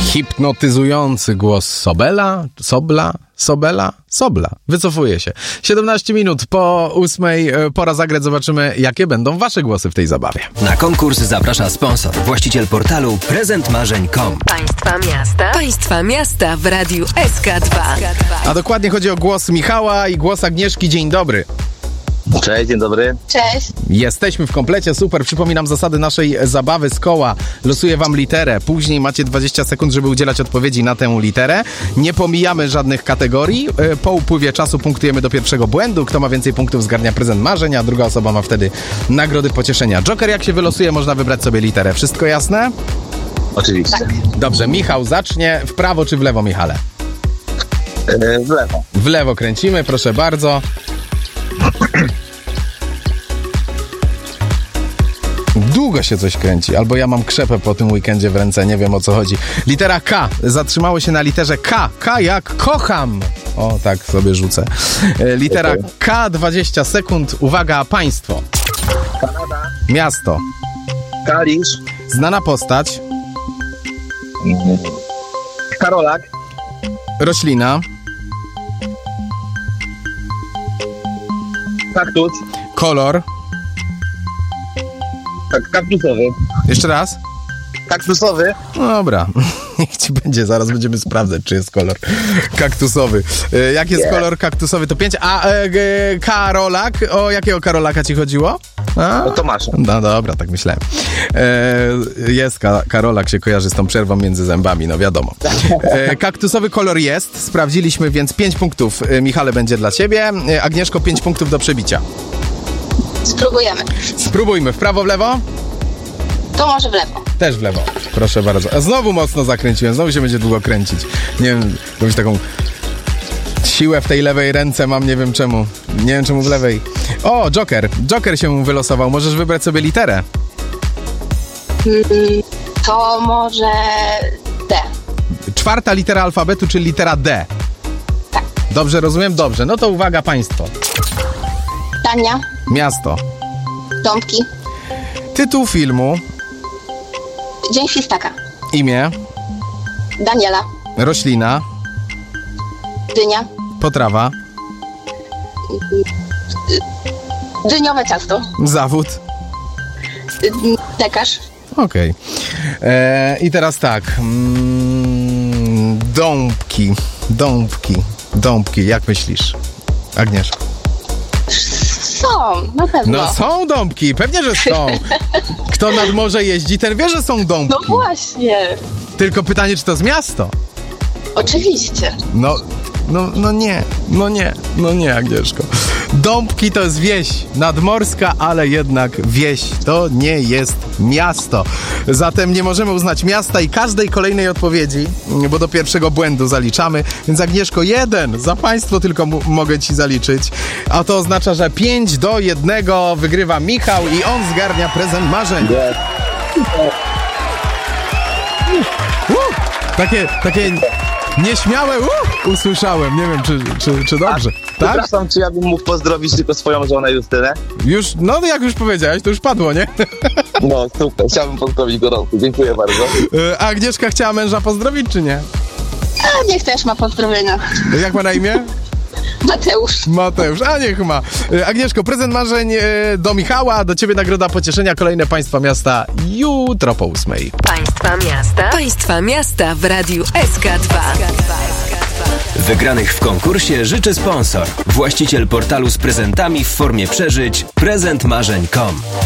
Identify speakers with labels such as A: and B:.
A: Hipnotyzujący głos Sobla. Wycofuję się. 17 minut po 8:00, pora zagrać. Zobaczymy, jakie będą wasze głosy w tej zabawie.
B: Na konkurs zaprasza sponsor, właściciel portalu prezentmarzeń.com.
C: Państwa miasta w radiu SK2.
A: A dokładnie chodzi o głos Michała i głos Agnieszki. Dzień dobry.
D: Cześć, dzień dobry.
E: Cześć.
A: Jesteśmy w komplecie, super. Przypominam zasady naszej zabawy z koła. Losuję wam literę. Później macie 20 sekund, żeby udzielać odpowiedzi na tę literę. Nie pomijamy żadnych kategorii. Po upływie czasu punktujemy do pierwszego błędu. Kto ma więcej punktów, zgarnia prezent marzenia, a druga osoba ma wtedy nagrody pocieszenia. Joker, jak się wylosuje, można wybrać sobie literę. Wszystko jasne?
D: Oczywiście.
E: Tak.
A: Dobrze, Michał zacznie. W prawo czy w lewo, Michale?
D: W lewo.
A: W lewo kręcimy, proszę bardzo. Długo się coś kręci, albo ja mam krzepę po tym weekendzie w ręce, nie wiem o co chodzi. Litera K, zatrzymało się na literze K. K jak kocham. O, tak sobie rzucę. Litera K, 20 sekund. Uwaga, państwo.
D: Kanada.
A: Miasto.
D: Kalisz.
A: Znana postać.
D: Karolak.
A: Roślina.
D: Kaktus.
A: Kolor.
D: Kaktusowy.
A: Jeszcze raz.
D: Kaktusowy.
A: No dobra, niech ci będzie, zaraz będziemy sprawdzać, czy jest kolor kaktusowy. Jak jest kolor kaktusowy, to 5. A Karolak, o jakiego Karolaka ci chodziło?
D: O Tomasza.
A: No dobra, tak myślałem. Jest Karolak, się kojarzy z tą przerwą między zębami, no wiadomo. Kaktusowy kolor jest, sprawdziliśmy, więc 5 punktów, Michale, będzie dla ciebie. Agnieszko, 5 punktów do przebicia.
E: Spróbujemy.
A: Spróbujmy, w prawo, w lewo?
E: To może w lewo.
A: Też w lewo, proszę bardzo. A znowu mocno zakręciłem, znowu się będzie długo kręcić. Nie wiem, jakąś taką siłę w tej lewej ręce mam, nie wiem czemu. Nie wiem czemu w lewej. O, Joker. Joker się wylosował. Możesz wybrać sobie literę.
E: To może D.
A: 4. litera alfabetu, czyli litera D.
E: Tak.
A: Dobrze rozumiem? Dobrze. No to uwaga, państwo.
E: Dania.
A: Miasto.
E: Dąbki.
A: Tytuł filmu.
E: Dzień Świstaka.
A: Imię.
E: Daniela.
A: Roślina.
E: Dynia.
A: Potrawa.
E: Dyniowe ciasto.
A: Zawód.
E: Lekarz.
A: Okej. I teraz tak. Dąbki. Jak myślisz, Agnieszko?
E: Są, na pewno.
A: No są dąbki, pewnie, że są. Kto nad morze jeździ, ten wie, że są dąbki.
E: No właśnie.
A: Tylko pytanie, czy to z miasto?
E: Oczywiście.
A: No nie, Agnieszko. Dąbki to jest wieś nadmorska, ale jednak wieś to nie jest miasto. Zatem nie możemy uznać miasta i każdej kolejnej odpowiedzi, bo do pierwszego błędu zaliczamy. Więc Agnieszko, 1 za państwo tylko mogę ci zaliczyć. A to oznacza, że 5-1 wygrywa Michał i on zgarnia prezent marzeń. Takie nieśmiałe usłyszałem. Nie wiem, czy dobrze. Tak?
D: Przepraszam, czy ja bym mógł pozdrowić tylko swoją żonę Justynę?
A: Już, no jak już powiedziałeś, to już padło, nie?
D: No, super. Chciałbym pozdrowić gorąco. Dziękuję bardzo.
A: A Agnieszka chciała męża pozdrowić, czy nie?
E: A niech też ma pozdrowienia.
A: Jak ma na imię?
E: Mateusz,
A: a niech ma. Agnieszko, prezent marzeń do Michała, do ciebie nagroda pocieszenia, kolejne Państwa Miasta jutro po 8:00.
C: Państwa miasta w radiu SK2.
B: Wygranych w konkursie życzy sponsor, właściciel portalu z prezentami w formie przeżyć prezentmarzeń.com.